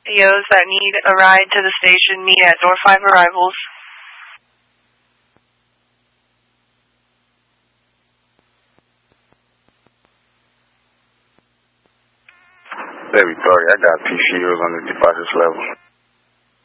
POs that need a ride to the station meet at door 5 arrivals. Baby, sorry, I got PCOs on the deposits level.